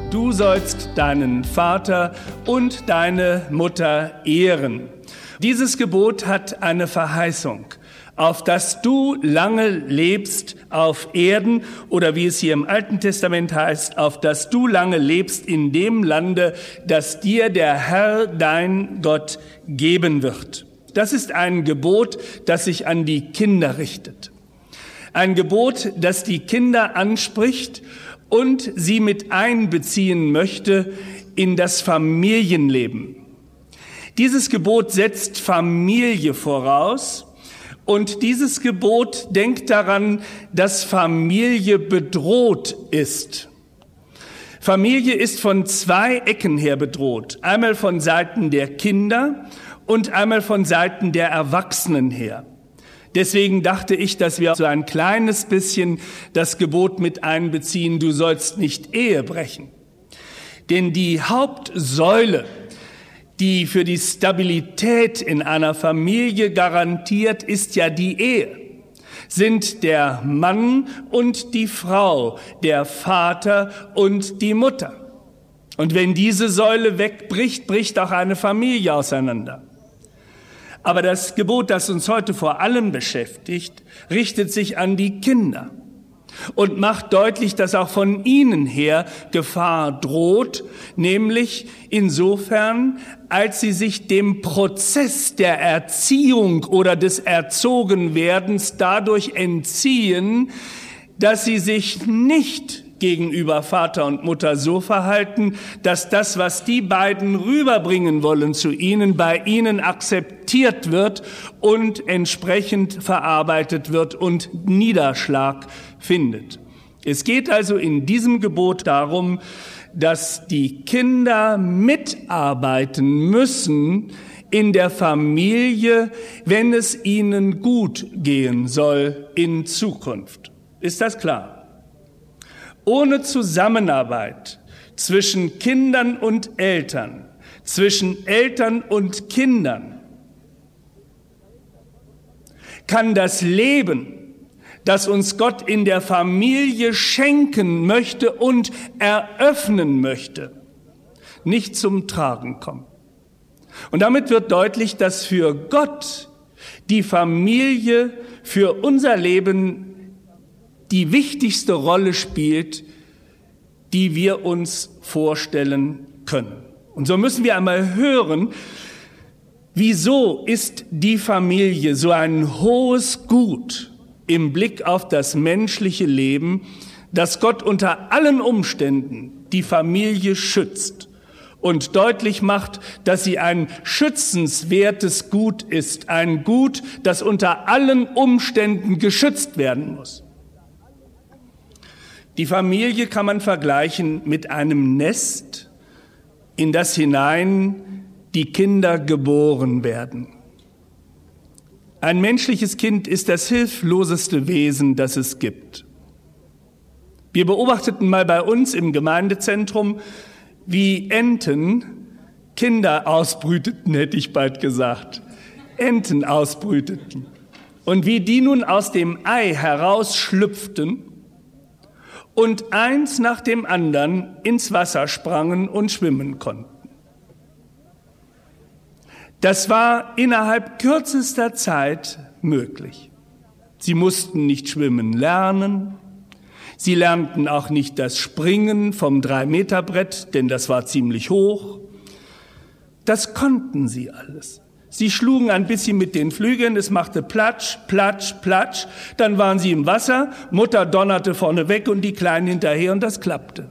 Du sollst deinen Vater und deine Mutter ehren. Dieses Gebot hat eine Verheißung, auf dass du lange lebst auf Erden oder wie es hier im Alten Testament heißt, auf dass du lange lebst in dem Lande, das dir der Herr, dein Gott, geben wird. Das ist ein Gebot, das sich an die Kinder richtet. Ein Gebot, das die Kinder anspricht und sie mit einbeziehen möchte in das Familienleben. Dieses Gebot setzt Familie voraus und dieses Gebot denkt daran, dass Familie bedroht ist. Familie ist von zwei Ecken her bedroht. Einmal von Seiten der Kinder und einmal von Seiten der Erwachsenen her. Deswegen dachte ich, dass wir so ein kleines bisschen das Gebot mit einbeziehen, du sollst nicht Ehe brechen. Denn die Hauptsäule, die für die Stabilität in einer Familie garantiert, ist ja die Ehe. Sind der Mann und die Frau, der Vater und die Mutter. Und wenn diese Säule wegbricht, bricht auch eine Familie auseinander. Aber das Gebot, das uns heute vor allem beschäftigt, richtet sich an die Kinder und macht deutlich, dass auch von ihnen her Gefahr droht, nämlich insofern, als sie sich dem Prozess der Erziehung oder des Erzogenwerdens dadurch entziehen, dass sie sich nicht gegenüber Vater und Mutter so verhalten, dass das, was die beiden rüberbringen wollen zu ihnen, bei ihnen akzeptiert wird und entsprechend verarbeitet wird und Niederschlag findet. Es geht also in diesem Gebot darum, dass die Kinder mitarbeiten müssen in der Familie, wenn es ihnen gut gehen soll in Zukunft. Ist das klar? Ohne Zusammenarbeit zwischen Kindern und Eltern, zwischen Eltern und Kindern, kann das Leben, das uns Gott in der Familie schenken möchte und eröffnen möchte, nicht zum Tragen kommen. Und damit wird deutlich, dass für Gott die Familie für unser Leben die wichtigste Rolle spielt, die wir uns vorstellen können. Und so müssen wir einmal hören, wieso ist die Familie so ein hohes Gut im Blick auf das menschliche Leben, dass Gott unter allen Umständen die Familie schützt und deutlich macht, dass sie ein schützenswertes Gut ist, ein Gut, das unter allen Umständen geschützt werden muss. Die Familie kann man vergleichen mit einem Nest, in das hinein die Kinder geboren werden. Ein menschliches Kind ist das hilfloseste Wesen, das es gibt. Wir beobachteten mal bei uns im Gemeindezentrum, wie Enten Kinder ausbrüteten, hätte ich bald gesagt. Enten ausbrüteten. Und wie die nun aus dem Ei herausschlüpften und eins nach dem anderen ins Wasser sprangen und schwimmen konnten. Das war innerhalb kürzester Zeit möglich. Sie mussten nicht schwimmen lernen. Sie lernten auch nicht das Springen vom 3-Meter-Brett, denn das war ziemlich hoch. Das konnten sie alles. Sie schlugen ein bisschen mit den Flügeln, es machte Platsch, Platsch, Platsch. Dann waren sie im Wasser, Mutter donnerte vorne weg und die Kleinen hinterher und das klappte.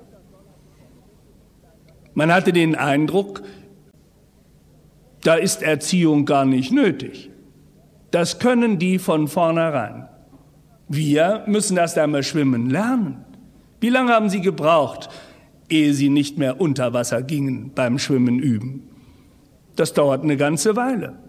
Man hatte den Eindruck, da ist Erziehung gar nicht nötig. Das können die von vornherein. Wir müssen erst einmal schwimmen lernen. Wie lange haben Sie gebraucht, ehe Sie nicht mehr unter Wasser gingen beim Schwimmen üben? Das dauert eine ganze Weile.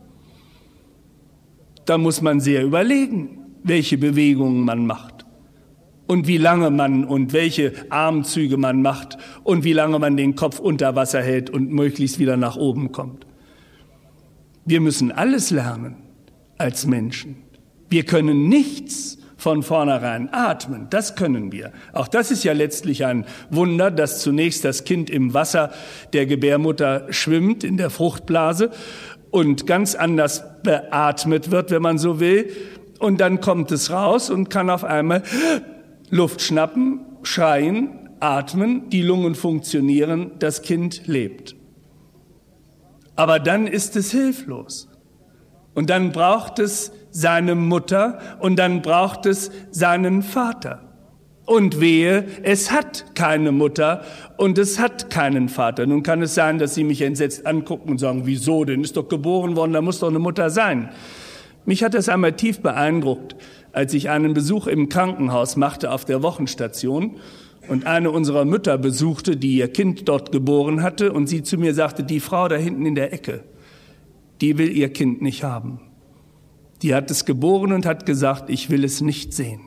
Da muss man sehr überlegen, welche Bewegungen man macht und wie lange man und welche Armzüge man macht und wie lange man den Kopf unter Wasser hält und möglichst wieder nach oben kommt. Wir müssen alles lernen als Menschen. Wir können nichts von vornherein atmen. Das können wir. Auch das ist ja letztlich ein Wunder, dass zunächst das Kind im Wasser der Gebärmutter schwimmt, in der Fruchtblase, und ganz anders beatmet wird, wenn man so will. Und dann kommt es raus und kann auf einmal Luft schnappen, schreien, atmen, die Lungen funktionieren, das Kind lebt. Aber dann ist es hilflos. Und dann braucht es seine Mutter und dann braucht es seinen Vater. Und wehe, es hat keine Mutter und es hat keinen Vater. Nun kann es sein, dass Sie mich entsetzt angucken und sagen, wieso denn? Ist doch geboren worden, da muss doch eine Mutter sein. Mich hat das einmal tief beeindruckt, als ich einen Besuch im Krankenhaus machte auf der Wochenstation und eine unserer Mütter besuchte, die ihr Kind dort geboren hatte, und sie zu mir sagte, die Frau da hinten in der Ecke, die will ihr Kind nicht haben. Die hat es geboren und hat gesagt, ich will es nicht sehen.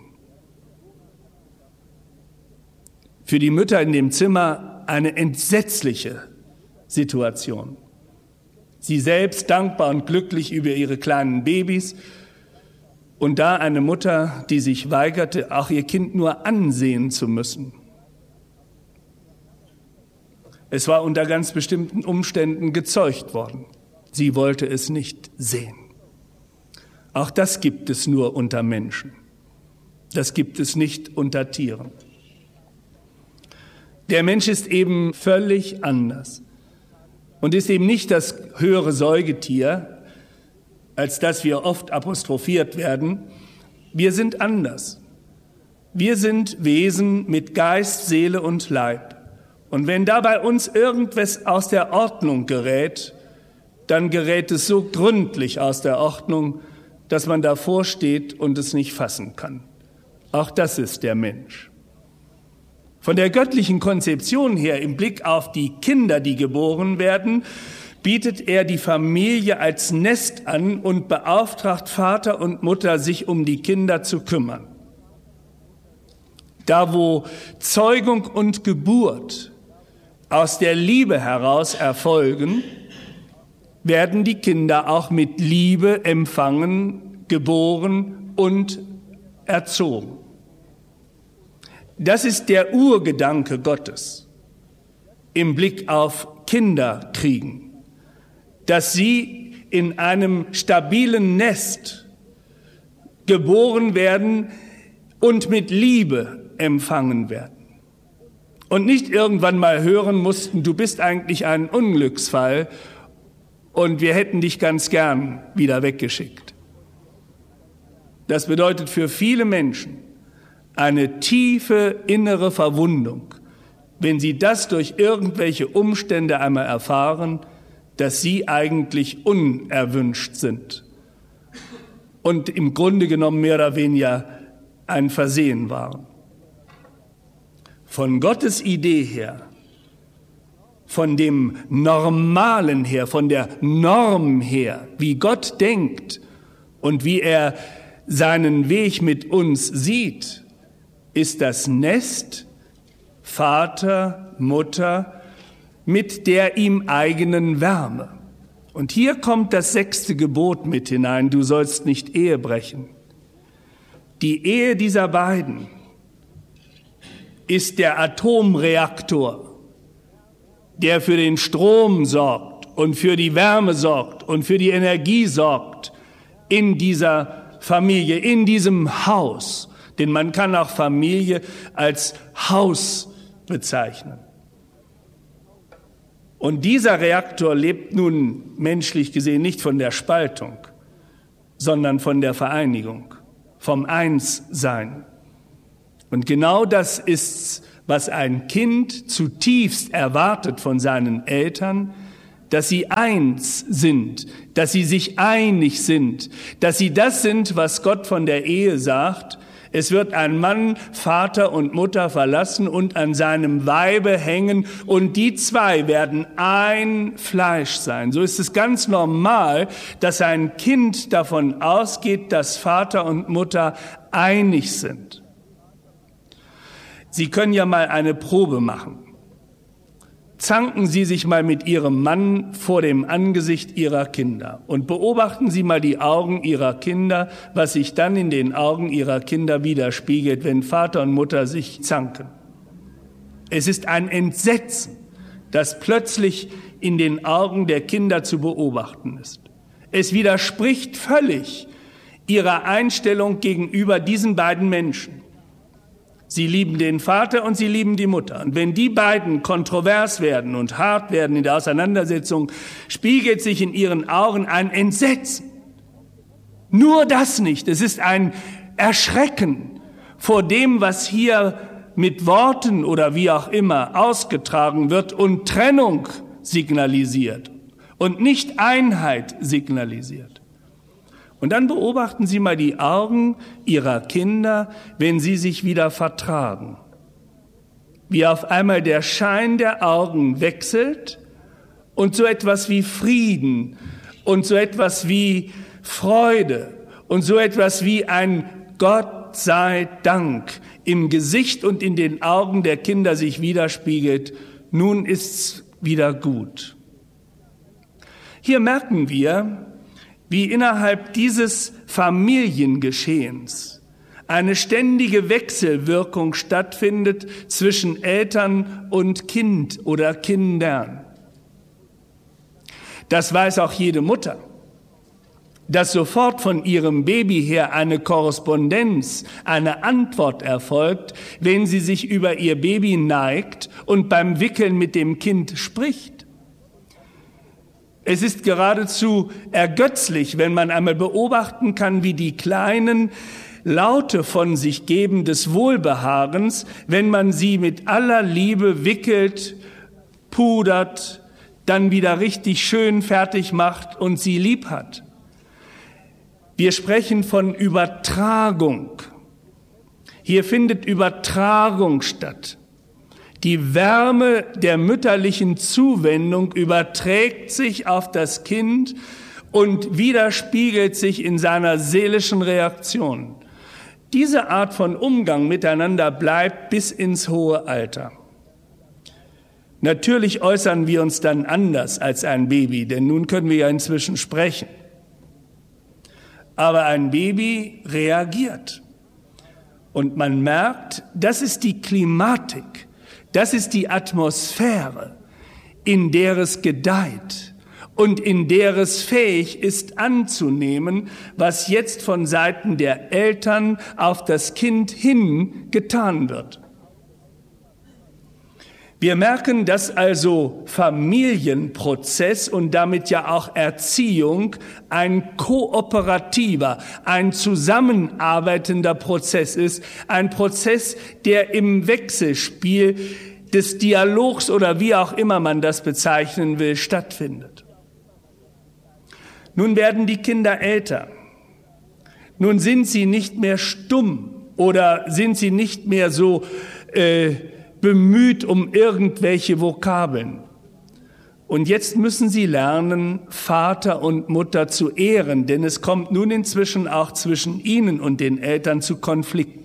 Für die Mütter in dem Zimmer eine entsetzliche Situation. Sie selbst dankbar und glücklich über ihre kleinen Babys und da eine Mutter, die sich weigerte, auch ihr Kind nur ansehen zu müssen. Es war unter ganz bestimmten Umständen gezeugt worden. Sie wollte es nicht sehen. Auch das gibt es nur unter Menschen. Das gibt es nicht unter Tieren. Der Mensch ist eben völlig anders und ist eben nicht das höhere Säugetier, als das wir oft apostrophiert werden. Wir sind anders. Wir sind Wesen mit Geist, Seele und Leib. Und wenn da bei uns irgendwas aus der Ordnung gerät, dann gerät es so gründlich aus der Ordnung, dass man davor steht und es nicht fassen kann. Auch das ist der Mensch. Von der göttlichen Konzeption her, im Blick auf die Kinder, die geboren werden, bietet er die Familie als Nest an und beauftragt Vater und Mutter, sich um die Kinder zu kümmern. Da, wo Zeugung und Geburt aus der Liebe heraus erfolgen, werden die Kinder auch mit Liebe empfangen, geboren und erzogen. Das ist der Urgedanke Gottes im Blick auf Kinderkriegen, dass sie in einem stabilen Nest geboren werden und mit Liebe empfangen werden. Und nicht irgendwann mal hören mussten, du bist eigentlich ein Unglücksfall und wir hätten dich ganz gern wieder weggeschickt. Das bedeutet für viele Menschen eine tiefe innere Verwundung, wenn sie das durch irgendwelche Umstände einmal erfahren, dass sie eigentlich unerwünscht sind und im Grunde genommen mehr oder weniger ein Versehen waren. Von Gottes Idee her, von dem Normalen her, von der Norm her, wie Gott denkt und wie er seinen Weg mit uns sieht, ist das Nest Vater, Mutter mit der ihm eigenen Wärme. Und hier kommt das 6. Gebot mit hinein, du sollst nicht Ehe brechen. Die Ehe dieser beiden ist der Atomreaktor, der für den Strom sorgt und für die Wärme sorgt und für die Energie sorgt in dieser Familie, in diesem Haus. Denn man kann auch Familie als Haus bezeichnen. Und dieser Reaktor lebt nun menschlich gesehen nicht von der Spaltung, sondern von der Vereinigung, vom Einssein. Und genau das ist's, was ein Kind zutiefst erwartet von seinen Eltern, dass sie eins sind, dass sie sich einig sind, dass sie das sind, was Gott von der Ehe sagt. Es wird ein Mann Vater und Mutter verlassen und an seinem Weibe hängen und die zwei werden ein Fleisch sein. So ist es ganz normal, dass ein Kind davon ausgeht, dass Vater und Mutter einig sind. Sie können ja mal eine Probe machen. zanken Sie sich mal mit Ihrem Mann vor dem Angesicht Ihrer Kinder und beobachten Sie mal die Augen Ihrer Kinder, was sich dann in den Augen Ihrer Kinder widerspiegelt, wenn Vater und Mutter sich zanken. Es ist ein Entsetzen, das plötzlich in den Augen der Kinder zu beobachten ist. Es widerspricht völlig ihrer Einstellung gegenüber diesen beiden Menschen. Sie lieben den Vater und sie lieben die Mutter. Und wenn die beiden kontrovers werden und hart werden in der Auseinandersetzung, spiegelt sich in ihren Augen ein Entsetzen. Nur das nicht. Es ist ein Erschrecken vor dem, was hier mit Worten oder wie auch immer ausgetragen wird und Trennung signalisiert und nicht Einheit signalisiert. Und dann beobachten Sie mal die Augen Ihrer Kinder, wenn sie sich wieder vertragen. Wie auf einmal der Schein der Augen wechselt und so etwas wie Frieden und so etwas wie Freude und so etwas wie ein Gott sei Dank im Gesicht und in den Augen der Kinder sich widerspiegelt. Nun ist's wieder gut. Hier merken wir, wie innerhalb dieses Familiengeschehens eine ständige Wechselwirkung stattfindet zwischen Eltern und Kind oder Kindern. Das weiß auch jede Mutter, dass sofort von ihrem Baby her eine Korrespondenz, eine Antwort erfolgt, wenn sie sich über ihr Baby neigt und beim Wickeln mit dem Kind spricht. Es ist geradezu ergötzlich, wenn man einmal beobachten kann, wie die Kleinen Laute von sich geben des Wohlbehagens, wenn man sie mit aller Liebe wickelt, pudert, dann wieder richtig schön fertig macht und sie lieb hat. Wir sprechen von Übertragung. Hier findet Übertragung statt. Die Wärme der mütterlichen Zuwendung überträgt sich auf das Kind und widerspiegelt sich in seiner seelischen Reaktion. Diese Art von Umgang miteinander bleibt bis ins hohe Alter. Natürlich äußern wir uns dann anders als ein Baby, denn nun können wir ja inzwischen sprechen. Aber ein Baby reagiert. Und man merkt, das ist die Klimatik. Das ist die Atmosphäre, in der es gedeiht und in der es fähig ist anzunehmen, was jetzt von Seiten der Eltern auf das Kind hin getan wird. Wir merken, dass also Familienprozess und damit ja auch Erziehung ein kooperativer, ein zusammenarbeitender Prozess ist, ein Prozess, der im Wechselspiel des Dialogs oder wie auch immer man das bezeichnen will, stattfindet. Nun werden die Kinder älter. Nun sind sie nicht mehr stumm oder sind sie nicht mehr so bemüht um irgendwelche Vokabeln. Und jetzt müssen sie lernen, Vater und Mutter zu ehren, denn es kommt nun inzwischen auch zwischen ihnen und den Eltern zu Konflikten.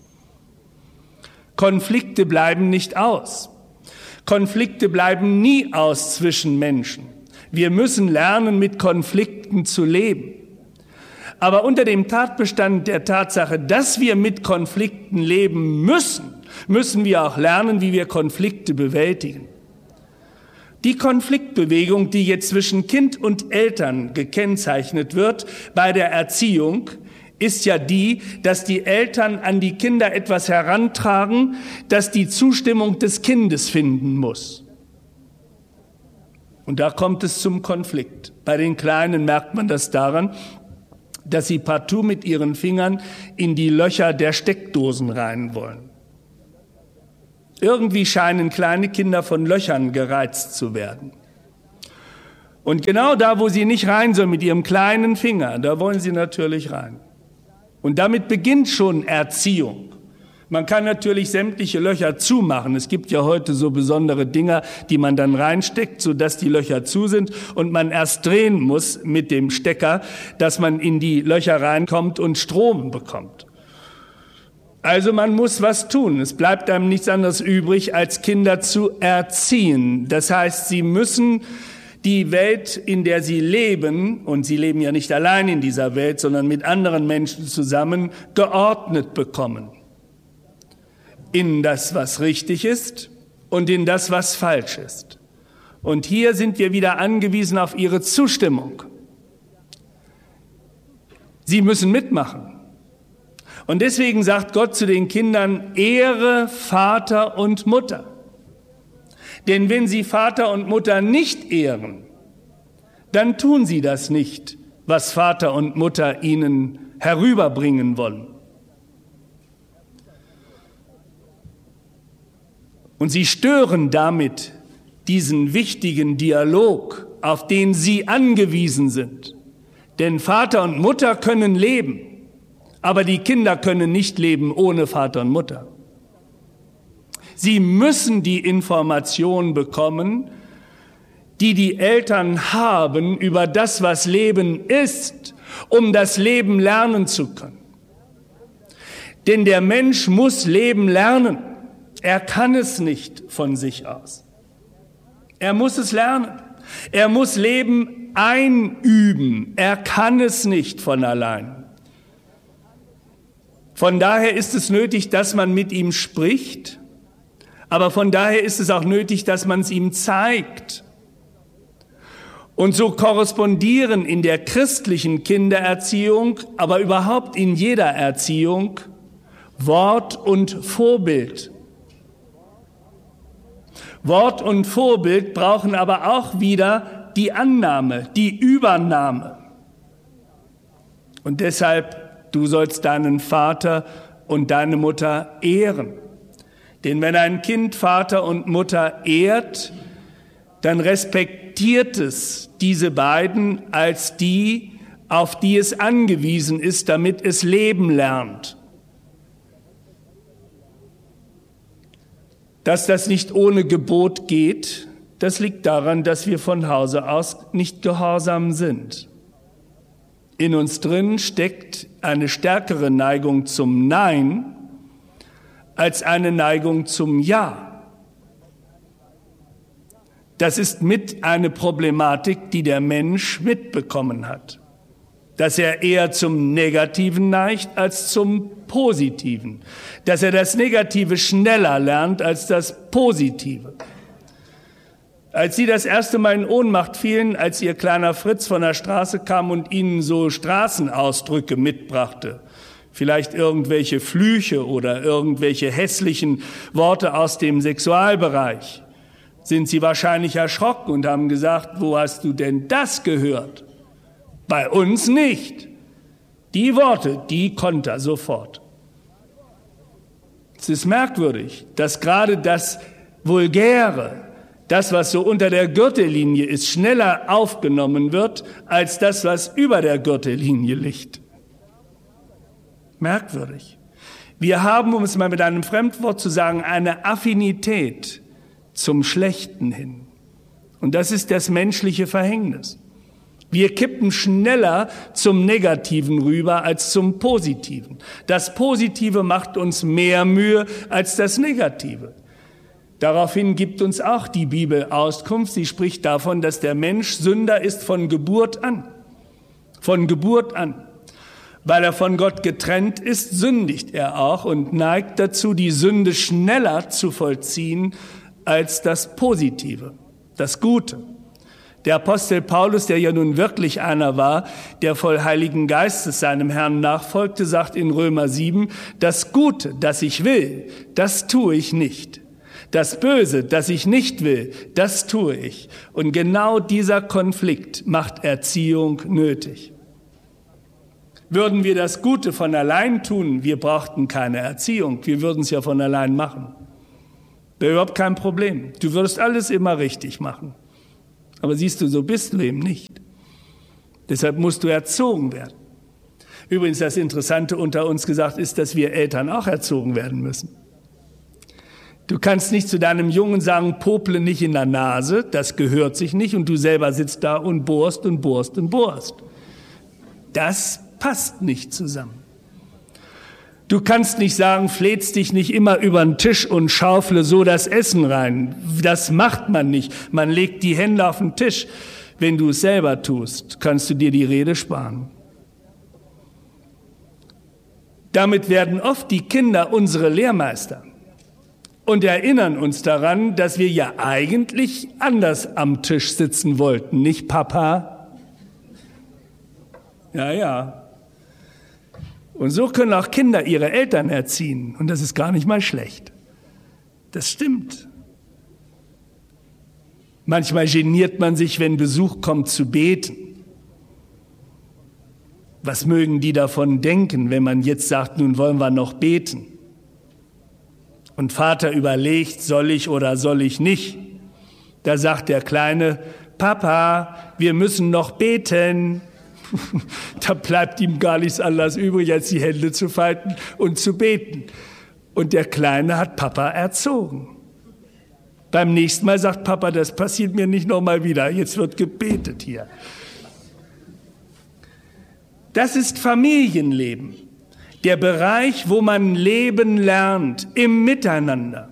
Konflikte bleiben nicht aus. Konflikte bleiben nie aus zwischen Menschen. Wir müssen lernen, mit Konflikten zu leben. Aber unter dem Tatbestand der Tatsache, dass wir mit Konflikten leben müssen wir auch lernen, wie wir Konflikte bewältigen. Die Konfliktbewegung, die jetzt zwischen Kind und Eltern gekennzeichnet wird bei der Erziehung, ist ja die, dass die Eltern an die Kinder etwas herantragen, das die Zustimmung des Kindes finden muss. Und da kommt es zum Konflikt. Bei den Kleinen merkt man das daran, dass sie partout mit ihren Fingern in die Löcher der Steckdosen rein wollen. Irgendwie scheinen kleine Kinder von Löchern gereizt zu werden. Und genau da, wo sie nicht rein sollen mit ihrem kleinen Finger, da wollen sie natürlich rein. Und damit beginnt schon Erziehung. Man kann natürlich sämtliche Löcher zumachen. Es gibt ja heute so besondere Dinger, die man dann reinsteckt, sodass die Löcher zu sind und man erst drehen muss mit dem Stecker, dass man in die Löcher reinkommt und Strom bekommt. Also man muss was tun. Es bleibt einem nichts anderes übrig, als Kinder zu erziehen. Das heißt, sie müssen die Welt, in der sie leben, und sie leben ja nicht allein in dieser Welt, sondern mit anderen Menschen zusammen, geordnet bekommen. In das, was richtig ist und in das, was falsch ist. Und hier sind wir wieder angewiesen auf ihre Zustimmung. Sie müssen mitmachen. Und deswegen sagt Gott zu den Kindern, ehre Vater und Mutter. Denn wenn sie Vater und Mutter nicht ehren, dann tun sie das nicht, was Vater und Mutter ihnen herüberbringen wollen. Und sie stören damit diesen wichtigen Dialog, auf den sie angewiesen sind. Denn Vater und Mutter können leben, aber die Kinder können nicht leben ohne Vater und Mutter. Sie müssen die Information bekommen, die die Eltern haben über das, was Leben ist, um das Leben lernen zu können. Denn der Mensch muss Leben lernen. Er kann es nicht von sich aus. Er muss es lernen. Er muss Leben einüben. Er kann es nicht von allein. Von daher ist es nötig, dass man mit ihm spricht, aber von daher ist es auch nötig, dass man es ihm zeigt. Und so korrespondieren in der christlichen Kindererziehung, aber überhaupt in jeder Erziehung, Wort und Vorbild. Wort und Vorbild brauchen aber auch wieder die Annahme, die Übernahme. Und deshalb, du sollst deinen Vater und deine Mutter ehren. Denn wenn ein Kind Vater und Mutter ehrt, dann respektiert es diese beiden als die, auf die es angewiesen ist, damit es leben lernt. Dass das nicht ohne Gebot geht, das liegt daran, dass wir von Hause aus nicht gehorsam sind. In uns drin steckt eine stärkere Neigung zum Nein als eine Neigung zum Ja. Das ist mit eine Problematik, die der Mensch mitbekommen hat. Dass er eher zum Negativen neigt als zum Positiven. Dass er das Negative schneller lernt als das Positive. Als Sie das erste Mal in Ohnmacht fielen, als Ihr kleiner Fritz von der Straße kam und Ihnen so Straßenausdrücke mitbrachte, vielleicht irgendwelche Flüche oder irgendwelche hässlichen Worte aus dem Sexualbereich, sind Sie wahrscheinlich erschrocken und haben gesagt, wo hast du denn das gehört? Bei uns nicht. Die Worte, die konnte er sofort. Es ist merkwürdig, dass gerade das Vulgäre, das, was so unter der Gürtellinie ist, schneller aufgenommen wird, als das, was über der Gürtellinie liegt. Merkwürdig. Wir haben, um es mal mit einem Fremdwort zu sagen, eine Affinität zum Schlechten hin. Und das ist das menschliche Verhängnis. Wir kippen schneller zum Negativen rüber als zum Positiven. Das Positive macht uns mehr Mühe als das Negative. Daraufhin gibt uns auch die Bibel Auskunft. Sie spricht davon, dass der Mensch Sünder ist von Geburt an. Von Geburt an. Weil er von Gott getrennt ist, sündigt er auch und neigt dazu, die Sünde schneller zu vollziehen als das Positive, das Gute. Der Apostel Paulus, der ja nun wirklich einer war, der voll Heiligen Geistes seinem Herrn nachfolgte, sagt in Römer 7, das Gute, das ich will, das tue ich nicht. Das Böse, das ich nicht will, das tue ich. Und genau dieser Konflikt macht Erziehung nötig. Würden wir das Gute von allein tun, wir brauchten keine Erziehung, wir würden es ja von allein machen. Wäre überhaupt kein Problem. Du würdest alles immer richtig machen. Aber siehst du, so bist du eben nicht. Deshalb musst du erzogen werden. Übrigens, das Interessante unter uns gesagt ist, dass wir Eltern auch erzogen werden müssen. Du kannst nicht zu deinem Jungen sagen, pople nicht in der Nase, das gehört sich nicht, und du selber sitzt da und bohrst und bohrst und bohrst. Das passt nicht zusammen. Du kannst nicht sagen, flätst dich nicht immer über den Tisch und schaufle so das Essen rein. Das macht man nicht. Man legt die Hände auf den Tisch. Wenn du es selber tust, kannst du dir die Rede sparen. Damit werden oft die Kinder unsere Lehrmeister und erinnern uns daran, dass wir ja eigentlich anders am Tisch sitzen wollten, nicht Papa? Ja. Und so können auch Kinder ihre Eltern erziehen. Und das ist gar nicht mal schlecht. Das stimmt. Manchmal geniert man sich, wenn Besuch kommt, zu beten. Was mögen die davon denken, wenn man jetzt sagt, nun wollen wir noch beten? Und Vater überlegt, soll ich oder soll ich nicht? Da sagt der Kleine, Papa, wir müssen noch beten. Da bleibt ihm gar nichts anderes übrig, als die Hände zu falten und zu beten. Und der Kleine hat Papa erzogen. Beim nächsten Mal sagt Papa, das passiert mir nicht nochmal wieder, jetzt wird gebetet hier. Das ist Familienleben, der Bereich, wo man leben lernt, im Miteinander.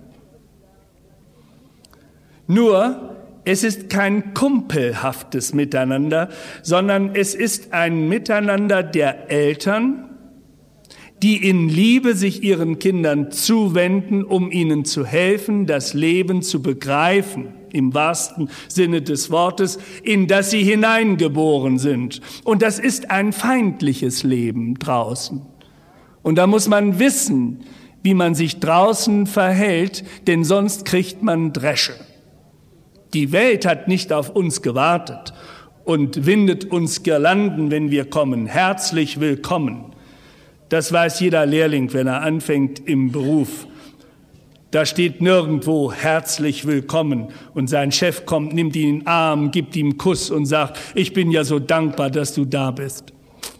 Nur, es ist kein kumpelhaftes Miteinander, sondern es ist ein Miteinander der Eltern, die in Liebe sich ihren Kindern zuwenden, um ihnen zu helfen, das Leben zu begreifen, im wahrsten Sinne des Wortes, in das sie hineingeboren sind. Und das ist ein feindliches Leben draußen. Und da muss man wissen, wie man sich draußen verhält, denn sonst kriegt man Dresche. Die Welt hat nicht auf uns gewartet und windet uns Girlanden, wenn wir kommen. Herzlich willkommen. Das weiß jeder Lehrling, wenn er anfängt im Beruf. Da steht nirgendwo herzlich willkommen und sein Chef kommt, nimmt ihn in den Arm, gibt ihm einen Kuss und sagt, ich bin ja so dankbar, dass du da bist.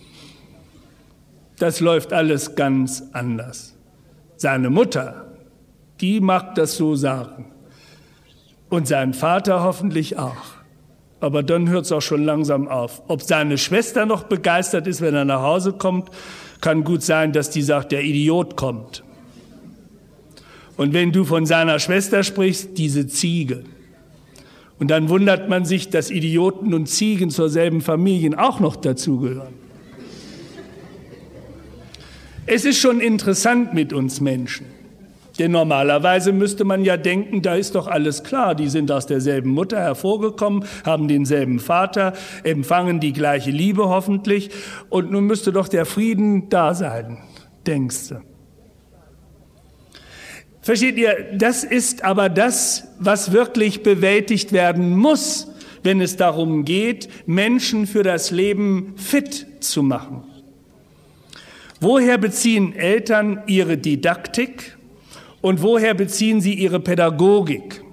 Das läuft alles ganz anders. Seine Mutter, die mag das so sagen. Und sein Vater hoffentlich auch. Aber dann hört es auch schon langsam auf. Ob seine Schwester noch begeistert ist, wenn er nach Hause kommt, kann gut sein, dass die sagt, der Idiot kommt. Und wenn du von seiner Schwester sprichst, diese Ziege. Und dann wundert man sich, dass Idioten und Ziegen zur selben Familie auch noch dazugehören. Es ist schon interessant mit uns Menschen. Denn normalerweise müsste man ja denken, da ist doch alles klar. Die sind aus derselben Mutter hervorgekommen, haben denselben Vater, empfangen die gleiche Liebe hoffentlich. Und nun müsste doch der Frieden da sein, denkst du. Versteht ihr, das ist aber das, was wirklich bewältigt werden muss, wenn es darum geht, Menschen für das Leben fit zu machen. Woher beziehen Eltern ihre Didaktik? Und woher beziehen sie ihre Pädagogik?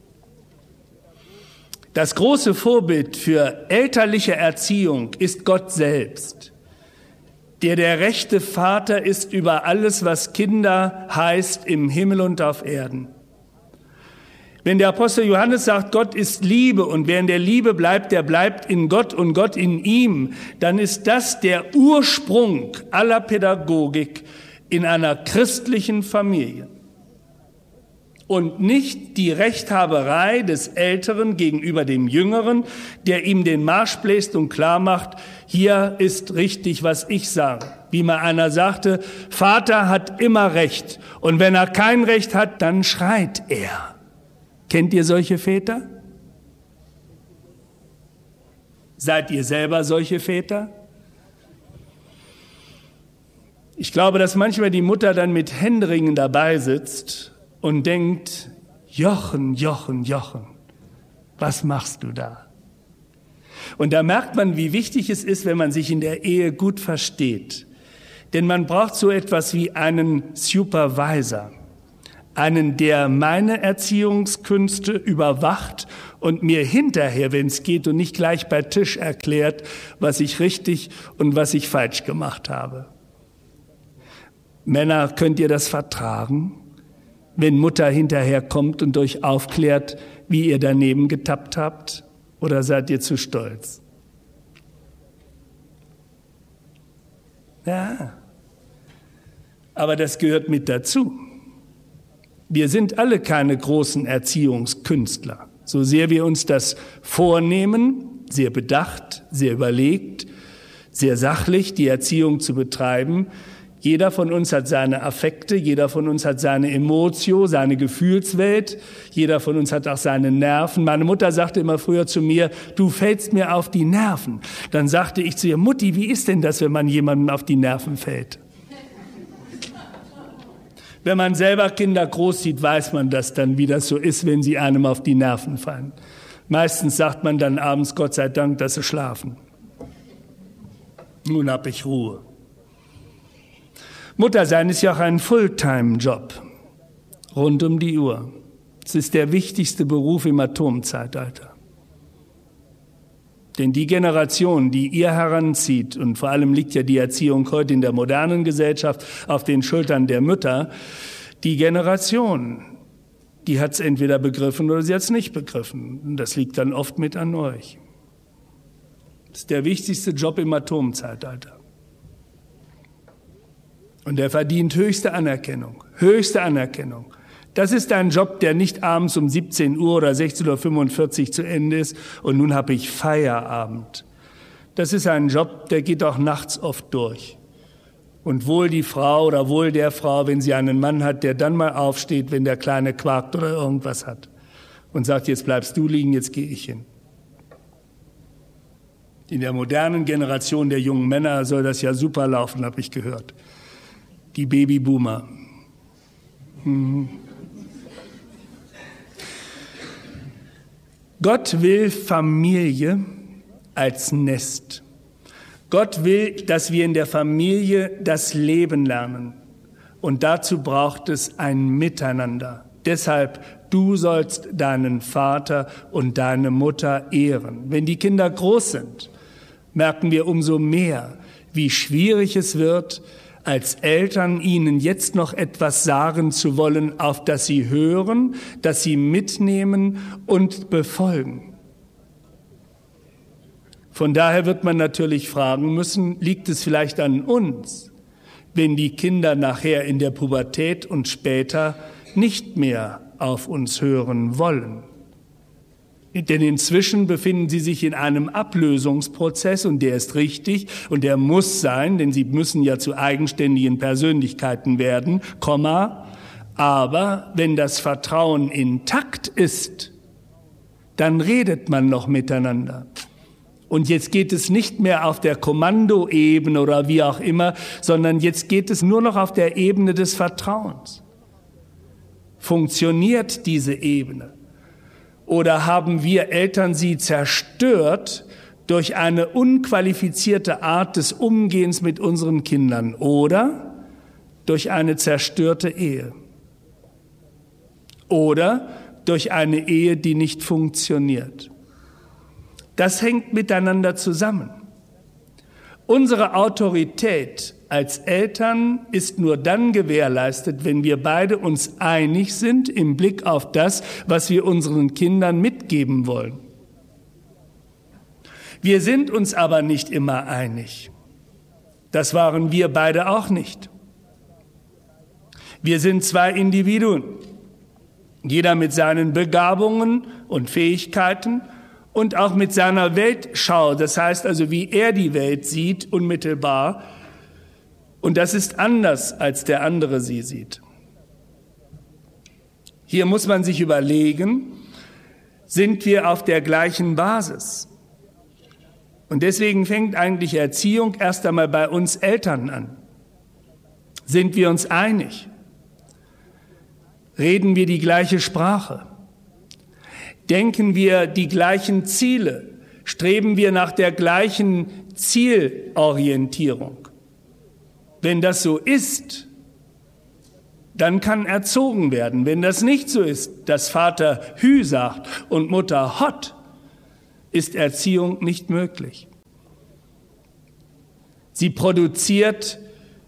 Das große Vorbild für elterliche Erziehung ist Gott selbst, der rechte Vater ist über alles, was Kinder heißt, im Himmel und auf Erden. Wenn der Apostel Johannes sagt, Gott ist Liebe und wer in der Liebe bleibt, der bleibt in Gott und Gott in ihm, dann ist das der Ursprung aller Pädagogik in einer christlichen Familie. Und nicht die Rechthaberei des Älteren gegenüber dem Jüngeren, der ihm den Marsch bläst und klar macht, hier ist richtig, was ich sage. Wie mal einer sagte, Vater hat immer Recht und wenn er kein Recht hat, dann schreit er. Kennt ihr solche Väter? Seid ihr selber solche Väter? Ich glaube, dass manchmal die Mutter dann mit Händeringen dabei sitzt und denkt, Jochen, Jochen, Jochen, was machst du da? Und da merkt man, wie wichtig es ist, wenn man sich in der Ehe gut versteht. Denn man braucht so etwas wie einen Supervisor, einen, der meine Erziehungskünste überwacht und mir hinterher, wenn es geht und nicht gleich bei Tisch erklärt, was ich richtig und was ich falsch gemacht habe. Männer, könnt ihr das vertragen? Wenn Mutter hinterher kommt und euch aufklärt, wie ihr daneben getappt habt? Oder seid ihr zu stolz? Ja. Aber das gehört mit dazu. Wir sind alle keine großen Erziehungskünstler. So sehr wir uns das vornehmen, sehr bedacht, sehr überlegt, sehr sachlich die Erziehung zu betreiben. Jeder von uns hat seine Affekte, jeder von uns hat seine Emotio, seine Gefühlswelt, jeder von uns hat auch seine Nerven. Meine Mutter sagte immer früher zu mir, du fällst mir auf die Nerven. Dann sagte ich zu ihr, Mutti, wie ist denn das, wenn man jemandem auf die Nerven fällt? Wenn man selber Kinder großzieht, weiß man das dann, wie das so ist, wenn sie einem auf die Nerven fallen. Meistens sagt man dann abends, Gott sei Dank, dass sie schlafen. Nun hab ich Ruhe. Muttersein ist ja auch ein Fulltime-Job, rund um die Uhr. Es ist der wichtigste Beruf im Atomzeitalter. Denn die Generation, die ihr heranzieht, und vor allem liegt ja die Erziehung heute in der modernen Gesellschaft auf den Schultern der Mütter, die Generation, die hat es entweder begriffen oder sie hat es nicht begriffen. Und das liegt dann oft mit an euch. Das ist der wichtigste Job im Atomzeitalter. Und er verdient höchste Anerkennung, höchste Anerkennung. Das ist ein Job, der nicht abends um 17 Uhr oder 16:45 Uhr zu Ende ist und nun habe ich Feierabend. Das ist ein Job, der geht auch nachts oft durch. Und wohl die Frau oder wohl der Frau, wenn sie einen Mann hat, der dann mal aufsteht, wenn der Kleine quakt oder irgendwas hat und sagt, jetzt bleibst du liegen, jetzt gehe ich hin. In der modernen Generation der jungen Männer soll das ja super laufen, habe ich gehört. Die Babyboomer. Gott will Familie als Nest. Gott will, dass wir in der Familie das Leben lernen. Und dazu braucht es ein Miteinander. Deshalb, du sollst deinen Vater und deine Mutter ehren. Wenn die Kinder groß sind, merken wir umso mehr, wie schwierig es wird, als Eltern ihnen jetzt noch etwas sagen zu wollen, auf das sie hören, das sie mitnehmen und befolgen. Von daher wird man natürlich fragen müssen, liegt es vielleicht an uns, wenn die Kinder nachher in der Pubertät und später nicht mehr auf uns hören wollen? Denn inzwischen befinden sie sich in einem Ablösungsprozess und der ist richtig und der muss sein, denn sie müssen ja zu eigenständigen Persönlichkeiten werden, aber wenn das Vertrauen intakt ist, dann redet man noch miteinander. Und jetzt geht es nicht mehr auf der Kommandoebene oder wie auch immer, sondern jetzt geht es nur noch auf der Ebene des Vertrauens. Funktioniert diese Ebene? Oder haben wir Eltern sie zerstört durch eine unqualifizierte Art des Umgehens mit unseren Kindern oder durch eine zerstörte Ehe? Oder durch eine Ehe, die nicht funktioniert? Das hängt miteinander zusammen. Unsere Autorität als Eltern ist nur dann gewährleistet, wenn wir beide uns einig sind im Blick auf das, was wir unseren Kindern mitgeben wollen. Wir sind uns aber nicht immer einig. Das waren wir beide auch nicht. Wir sind zwei Individuen, jeder mit seinen Begabungen und Fähigkeiten und auch mit seiner Weltschau, das heißt also, wie er die Welt sieht, unmittelbar. Und das ist anders, als der andere sie sieht. Hier muss man sich überlegen, sind wir auf der gleichen Basis? Und deswegen fängt eigentlich Erziehung erst einmal bei uns Eltern an. Sind wir uns einig? Reden wir die gleiche Sprache? Denken wir die gleichen Ziele? Streben wir nach der gleichen Zielorientierung? Wenn das so ist, dann kann erzogen werden. Wenn das nicht so ist, dass Vater Hü sagt und Mutter Hott, ist Erziehung nicht möglich. Sie produziert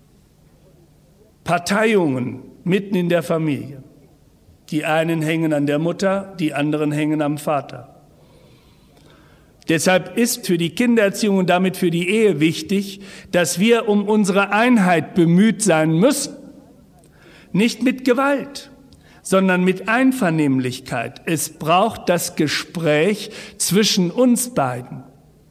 Parteiungen mitten in der Familie. Die einen hängen an der Mutter, die anderen hängen am Vater. Deshalb ist für die Kindererziehung und damit für die Ehe wichtig, dass wir um unsere Einheit bemüht sein müssen. Nicht mit Gewalt, sondern mit Einvernehmlichkeit. Es braucht das Gespräch zwischen uns beiden.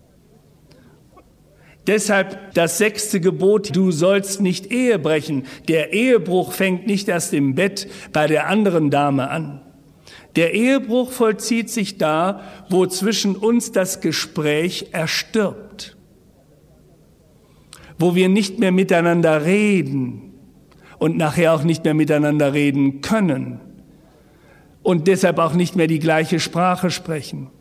Deshalb das 6. Gebot, du sollst nicht Ehe brechen. Der Ehebruch fängt nicht erst im Bett bei der anderen Dame an. Der Ehebruch vollzieht sich da, wo zwischen uns das Gespräch erstirbt. Wo wir nicht mehr miteinander reden und nachher auch nicht mehr miteinander reden können und deshalb auch nicht mehr die gleiche Sprache sprechen.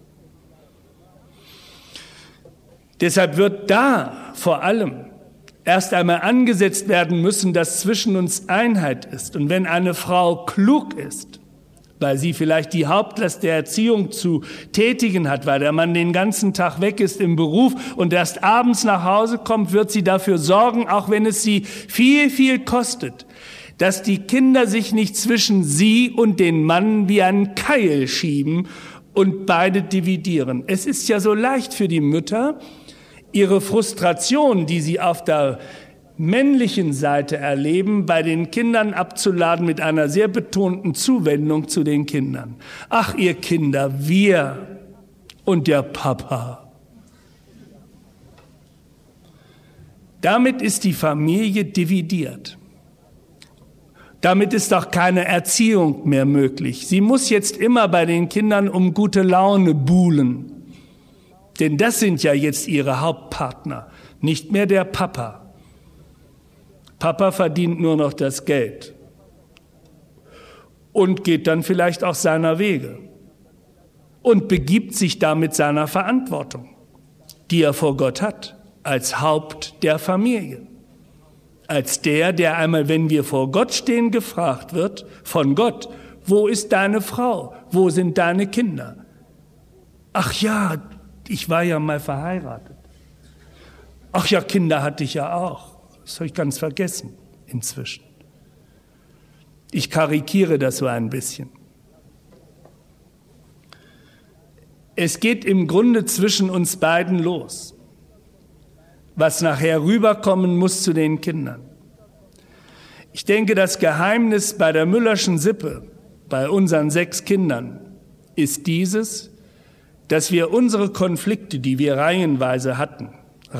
Deshalb wird da vor allem erst einmal angesetzt werden müssen, dass zwischen uns Einheit ist. Und wenn eine Frau klug ist, weil sie vielleicht die Hauptlast der Erziehung zu tätigen hat, weil der Mann den ganzen Tag weg ist im Beruf und erst abends nach Hause kommt, wird sie dafür sorgen, auch wenn es sie viel, viel kostet, dass die Kinder sich nicht zwischen sie und den Mann wie einen Keil schieben und beide dividieren. Es ist ja so leicht für die Mütter, ihre Frustration, die sie auf der männlichen Seite erleben, bei den Kindern abzuladen mit einer sehr betonten Zuwendung zu den Kindern. Ach, ihr Kinder, wir und der Papa. Damit ist die Familie dividiert. Damit ist auch keine Erziehung mehr möglich. Sie muss jetzt immer bei den Kindern um gute Laune buhlen. Denn das sind ja jetzt ihre Hauptpartner, nicht mehr der Papa. Papa verdient nur noch das Geld und geht dann vielleicht auch seiner Wege und begibt sich damit seiner Verantwortung, die er vor Gott hat, als Haupt der Familie. Als der einmal, wenn wir vor Gott stehen, gefragt wird von Gott, wo ist deine Frau, wo sind deine Kinder? Ach ja, ich war ja mal verheiratet. Ach ja, Kinder hatte ich ja auch. Das habe ich ganz vergessen inzwischen. Ich karikiere das so ein bisschen. Es geht im Grunde zwischen uns beiden los, was nachher rüberkommen muss zu den Kindern. Ich denke, das Geheimnis bei der Müllerschen Sippe, bei unseren 6 Kindern, ist dieses, dass wir unsere Konflikte, die wir reihenweise hatten,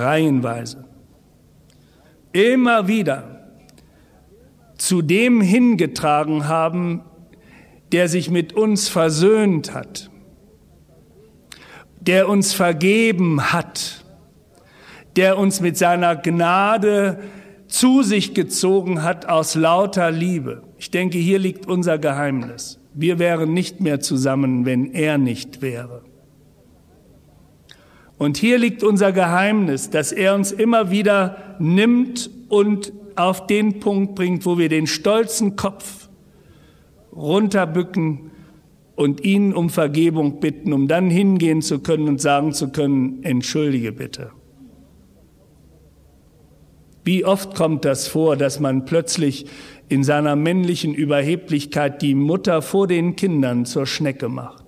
immer wieder zu dem hingetragen haben, der sich mit uns versöhnt hat, der uns vergeben hat, der uns mit seiner Gnade zu sich gezogen hat aus lauter Liebe. Ich denke, hier liegt unser Geheimnis. Wir wären nicht mehr zusammen, wenn er nicht wäre. Und hier liegt unser Geheimnis, dass er uns immer wieder nimmt und auf den Punkt bringt, wo wir den stolzen Kopf runterbücken und ihn um Vergebung bitten, um dann hingehen zu können und sagen zu können, entschuldige bitte. Wie oft kommt das vor, dass man plötzlich in seiner männlichen Überheblichkeit die Mutter vor den Kindern zur Schnecke macht?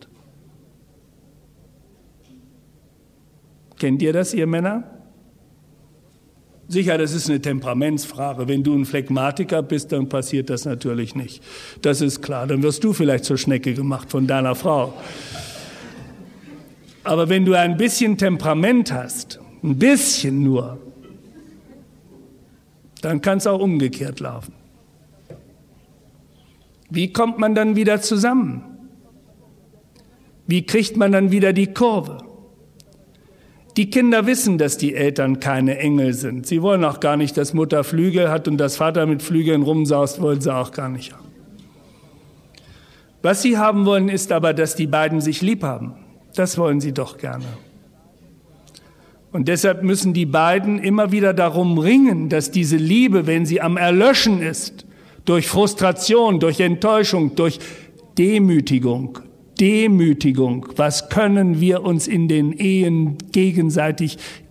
Kennt ihr das, ihr Männer? Sicher, das ist eine Temperamentsfrage. Wenn du ein Phlegmatiker bist, dann passiert das natürlich nicht. Das ist klar. Dann wirst du vielleicht zur Schnecke gemacht von deiner Frau. Aber wenn du ein bisschen Temperament hast, ein bisschen nur, dann kann es auch umgekehrt laufen. Wie kommt man dann wieder zusammen? Wie kriegt man dann wieder die Kurve? Die Kinder wissen, dass die Eltern keine Engel sind. Sie wollen auch gar nicht, dass Mutter Flügel hat und dass Vater mit Flügeln rumsaust, wollen sie auch gar nicht haben. Was sie haben wollen, ist aber, dass die beiden sich lieb haben. Das wollen sie doch gerne. Und deshalb müssen die beiden immer wieder darum ringen, dass diese Liebe, wenn sie am Erlöschen ist, durch Frustration, durch Enttäuschung, durch Demütigung, was können wir uns in den Ehen gegenseitig